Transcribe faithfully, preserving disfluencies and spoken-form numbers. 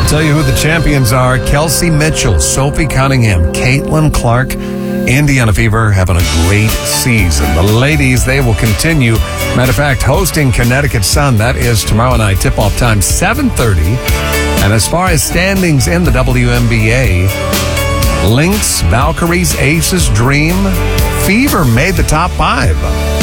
I'll tell you who the champions are. Kelsey Mitchell, Sophie Cunningham, Caitlin Clark, Indiana Fever having a great season. The ladies, they will continue. Matter of fact, hosting Connecticut Sun. That is tomorrow night, tip-off time, seven thirty. And as far as standings in the W N B A, Lynx, Valkyries, Aces, Dream, Fever made the top five.